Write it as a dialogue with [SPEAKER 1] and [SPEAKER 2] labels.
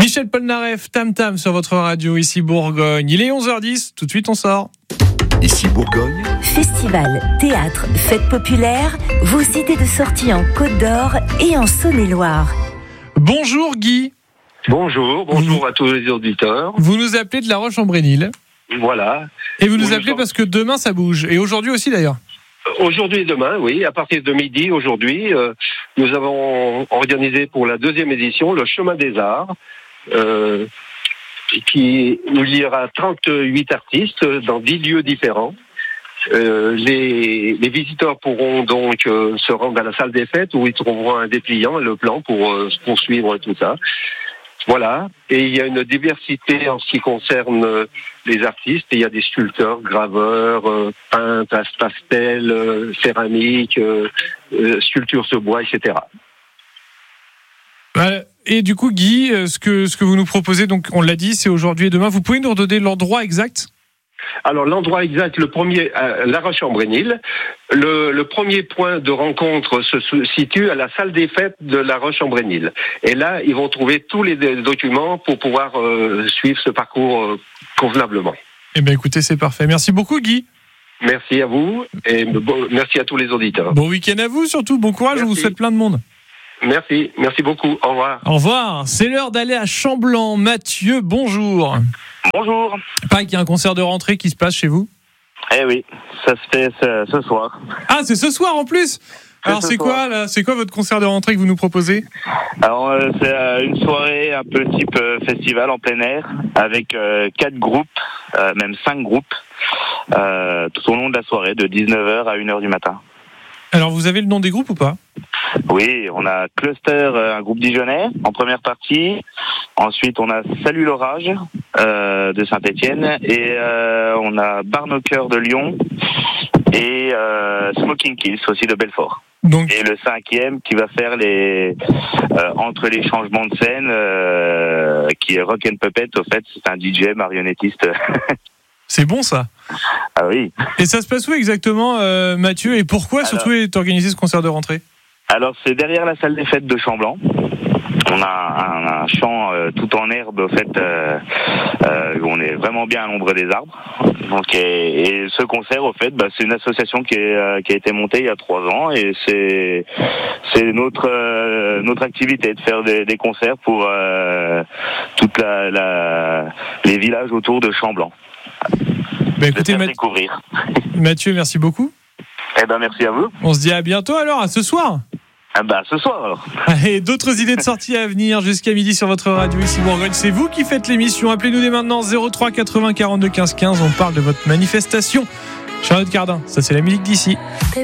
[SPEAKER 1] Michel Polnareff, Tam Tam sur votre radio, ici Bourgogne. Il est 11h10, tout de suite on sort.
[SPEAKER 2] Ici Bourgogne.
[SPEAKER 3] Festival, théâtre, fêtes populaires, vos idées de sortie en Côte d'Or et en Saône-et-Loire.
[SPEAKER 1] Bonjour Guy.
[SPEAKER 4] Bonjour à tous les auditeurs.
[SPEAKER 1] Vous nous appelez de La Roche-en-Brénil.
[SPEAKER 4] Voilà.
[SPEAKER 1] Et vous nous appelez parce que demain ça bouge. Et aujourd'hui aussi d'ailleurs.
[SPEAKER 4] Aujourd'hui et demain, oui, à partir de midi, aujourd'hui, nous avons organisé pour la 2e édition le Chemin des Arts, qui nous liera 38 artistes dans 10 lieux différents. Les visiteurs pourront donc se rendre à la salle des fêtes où ils trouveront un dépliant et le plan pour poursuivre tout ça. Voilà, et il y a une diversité en ce qui concerne les artistes. Il y a des sculpteurs, graveurs, peintres, pastels, céramiques, sculptures sur bois, etc.
[SPEAKER 1] Et du coup, Guy, ce que vous nous proposez, donc on l'a dit, c'est aujourd'hui et demain. Vous pouvez nous redonner l'endroit exact ?
[SPEAKER 4] Alors l'endroit exact, le premier, La Roche-en-Brénil. Le premier point de rencontre se situe à la salle des fêtes de La Roche-en-Brénil. Et là, ils vont trouver tous les documents pour pouvoir suivre ce parcours convenablement.
[SPEAKER 1] Eh bien écoutez, c'est parfait. Merci beaucoup Guy.
[SPEAKER 4] Merci à vous et merci à tous les auditeurs.
[SPEAKER 1] Bon week-end à vous surtout, bon courage,
[SPEAKER 4] Merci.
[SPEAKER 1] je vous souhaite plein de monde.
[SPEAKER 4] Merci beaucoup, au revoir.
[SPEAKER 1] Au revoir, c'est l'heure d'aller à Chamblanc. Mathieu, bonjour.
[SPEAKER 5] Bonjour.
[SPEAKER 1] Pareil qu'il y a un concert de rentrée qui se passe chez vous.
[SPEAKER 5] Eh oui, ça se fait ce soir.
[SPEAKER 1] Ah, c'est ce soir en plus. Alors c'est quoi là ? C'est quoi votre concert de rentrée que vous nous proposez ?
[SPEAKER 5] Alors c'est une soirée un peu type festival en plein air avec 4 groupes, même 5 groupes, tout au long de la soirée de 19h à 1h du matin.
[SPEAKER 1] Alors vous avez le nom des groupes ou pas ?
[SPEAKER 5] Oui, on a Cluster, un groupe dijonnais en première partie. Ensuite, on a Salut l'orage de Saint-Étienne et on a Barnocker de Lyon et Smoking Kills aussi de Belfort.
[SPEAKER 1] Donc...
[SPEAKER 5] Et le 5e qui va faire entre les changements de scène, qui est Rock and Puppet. Au fait, c'est un DJ marionnettiste.
[SPEAKER 1] C'est bon ça.
[SPEAKER 5] Ah oui.
[SPEAKER 1] Et ça se passe où exactement, Mathieu ? Et pourquoi surtout est organisé ce concert de rentrée ?
[SPEAKER 5] Alors c'est derrière la salle des fêtes de Chamblanc. On a un champ tout en herbe, au fait, où on est vraiment bien à l'ombre des arbres. Donc, et ce concert, au fait, c'est une association qui a été montée il y a 3 ans, et c'est notre activité de faire des concerts pour toute les villages autour de Chamblanc.
[SPEAKER 1] Écoutez,
[SPEAKER 5] découvrir.
[SPEAKER 1] Mathieu, merci beaucoup.
[SPEAKER 5] Eh ben, merci à vous.
[SPEAKER 1] On se dit à bientôt alors, à ce soir.
[SPEAKER 5] Ah bah, ce soir alors.
[SPEAKER 1] Et d'autres idées de sortie à venir jusqu'à midi sur votre radio ici Bourgogne. C'est vous qui faites l'émission. Appelez-nous dès maintenant 03 80 42 15 15. On parle de votre manifestation. Charlotte Cardin, ça c'est la musique d'ici.